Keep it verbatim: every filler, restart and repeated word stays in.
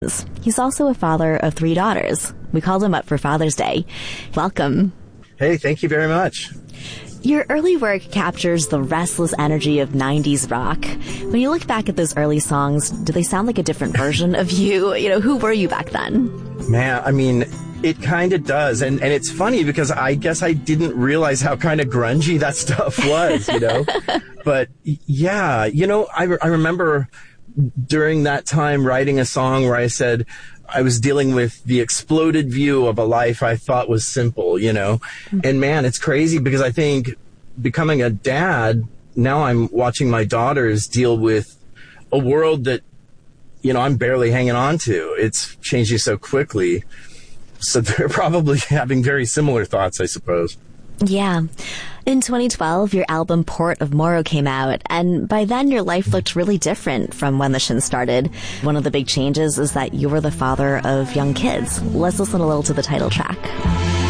He's also a father of three daughters. We called him up for Father's Day. Welcome. Hey, thank you very much. Your early work captures the restless energy of nineties rock. When you look back at those early songs, do they sound like a different version of you? You know, who were you back then? Man, I mean, it kind of does. And, and it's funny because I guess I didn't realize how kind of grungy that stuff was, you know? But yeah, you know, I, I remember during that time writing a song where I said I was dealing with the exploded view of a life I thought was simple, you know? Mm-hmm. And man, it's crazy because I think becoming a dad, now I'm watching my daughters deal with a world that, you know, I'm barely hanging on to. It's changing so quickly. So they're probably having very similar thoughts, I suppose. Yeah. In twenty twelve, your album Port of Morrow came out, and by then your life looked really different from when the Shins started. One of the big changes is that you were the father of young kids. Let's listen a little to the title track.